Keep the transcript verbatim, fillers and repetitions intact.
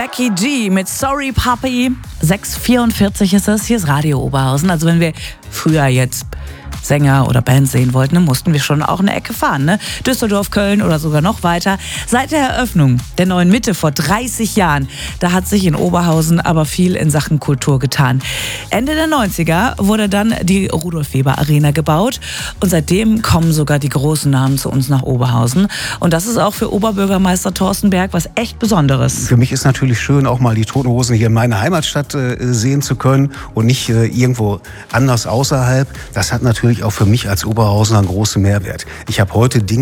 Becky G mit Sorry Puppy. sechs Uhr vierundvierzig ist es, hier ist Radio Oberhausen. Also wenn wir früher jetzt Sänger oder Band sehen wollten, dann mussten wir schon auch eine Ecke fahren, ne? Düsseldorf, Köln oder sogar noch weiter. Seit der Eröffnung der neuen Mitte vor dreißig Jahren, da hat sich in Oberhausen aber viel in Sachen Kultur getan. Ende der neunziger wurde dann die Rudolf-Weber-Arena gebaut und seitdem kommen sogar die großen Namen zu uns nach Oberhausen. Und das ist auch für Oberbürgermeister Thorsten Berg was echt Besonderes. Für mich ist natürlich schön, auch mal die Toten Hosen hier in meiner Heimatstadt äh, sehen zu können und nicht äh, irgendwo anders außerhalb. Das hat natürlich auch für mich als Oberhausener einen großen Mehrwert. Ich habe heute Dinge